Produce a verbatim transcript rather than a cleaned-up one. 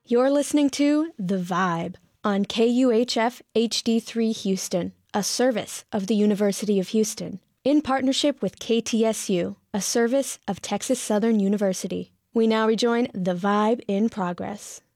You're listening to The Vibe on K U H F H D three Houston, a service of the University of Houston, in partnership with K T S U, a service of Texas Southern University. We now rejoin The Vibe in progress.